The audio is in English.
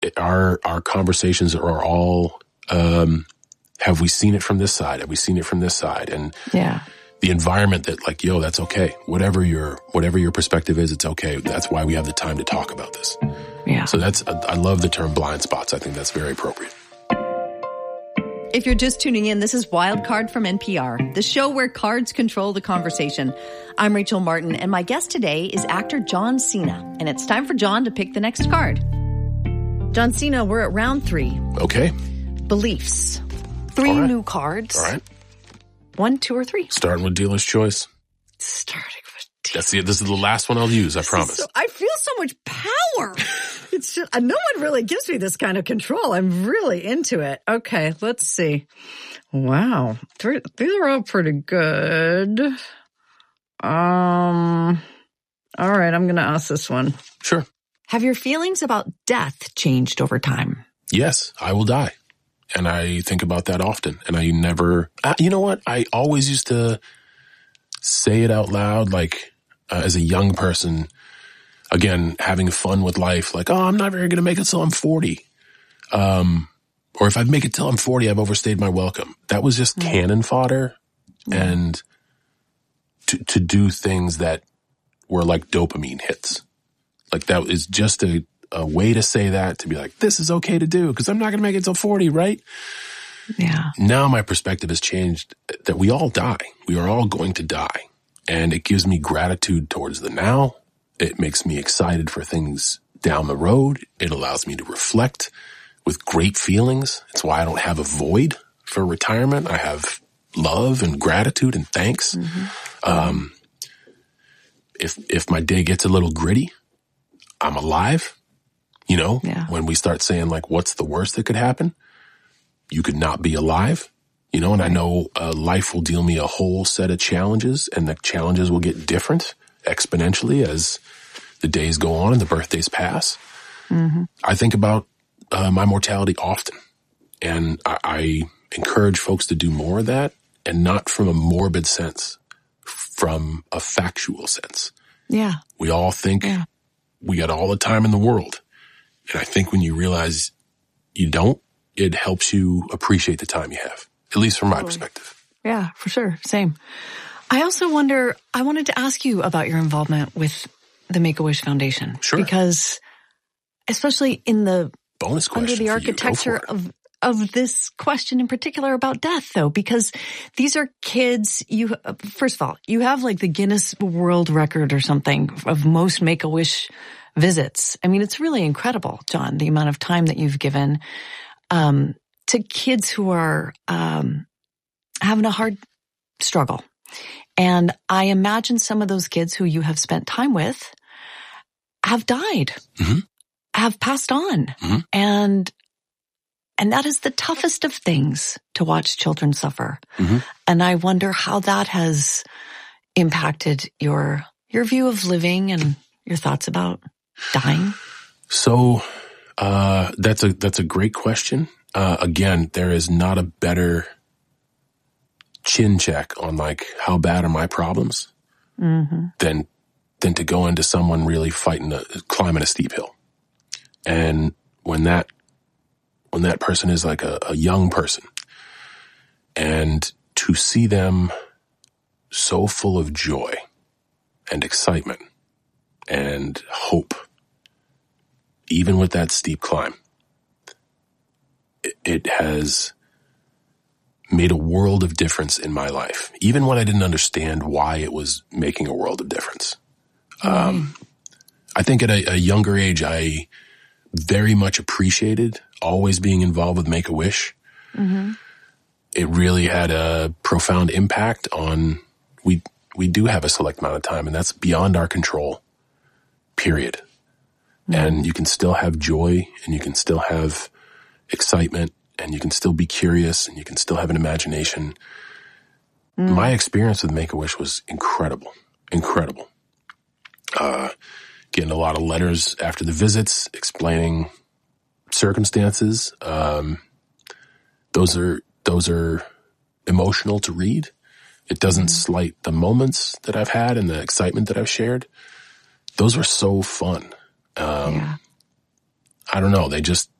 our conversations are all, have we seen it from this side? Have we seen it from this side? And the environment that like, yo, that's okay. Whatever your perspective is, it's okay. That's why we have the time to talk about this. Yeah. So I love the term blind spots. I think that's very appropriate. If you're just tuning in, this is Wildcard from NPR, the show where cards control the conversation. I'm Rachel Martin, and my guest today is actor John Cena. And it's time for John to pick the next card. John Cena, we're at round 3. Okay. Beliefs. 3 new cards. All right. 1, 2, or 3? Starting with dealer's choice. Starting with dealer's That's it. This is the last one I'll use, I promise. I feel so much power. It's just, no one really gives me this kind of control. I'm really into it. Okay, let's see. Wow. These are all pretty good. All right, I'm going to ask this one. Sure. Have your feelings about death changed over time? Yes, I will die. And I think about that often. And I never, you know what? I always used to say it out loud, like as a young person, again, having fun with life, like, oh, I'm not very going to make it till I'm 40. Or if I make it till I'm 40, I've overstayed my welcome. That was just cannon fodder. And to do things that were like dopamine hits. Like that is just a way to say that, to be like, this is okay to do because I'm not going to make it till 40, right? Yeah. Now my perspective has changed that we all die. We are all going to die. And it gives me gratitude towards the now. It makes me excited for things down the road. It allows me to reflect with great feelings. It's why I don't have a void for retirement. I have love and gratitude and thanks. If my day gets a little gritty, I'm alive. You know, when we start saying like, what's the worst that could happen? You could not be alive, you know, and I know life will deal me a whole set of challenges, and the challenges will get different exponentially as the days go on and the birthdays pass. I think about my mortality often, and I encourage folks to do more of that, and not from a morbid sense, from a factual sense. Yeah. We all think we got all the time in the world. And I think when you realize you don't, it helps you appreciate the time you have, at least from my perspective. Yeah, for sure. Same. I also wonder, I wanted to ask you about your involvement with the Make-A-Wish Foundation. Sure. Because especially in the bonus question under the architecture of this question in particular about death, though, because these are kids, first of all, you have like the Guinness World Record or something of most Make-A-Wish visits. I mean, it's really incredible, John, the amount of time that you've given to kids who are having a hard struggle. And I imagine some of those kids who you have spent time with have died, have passed on. And that is the toughest of things, to watch children suffer. And I wonder how that has impacted your view of living and your thoughts about dying. So that's a great question. Again, there is not a better chin check on like how bad are my problems than to go into someone really climbing a steep hill. And when that person is like a young person, and to see them so full of joy and excitement and hope, even with that steep climb, it has made a world of difference in my life, even when I didn't understand why it was making a world of difference. I think at a younger age, I very much appreciated always being involved with Make-A-Wish. It really had a profound impact on, we do have a select amount of time, and that's beyond our control, period. And you can still have joy, and you can still have excitement, and you can still be curious, and you can still have an imagination. My experience with Make-A-Wish was incredible. Getting a lot of letters after the visits explaining circumstances. Those are emotional to read. It doesn't slight the moments that I've had and the excitement that I've shared. Those were so fun. I don't know. They just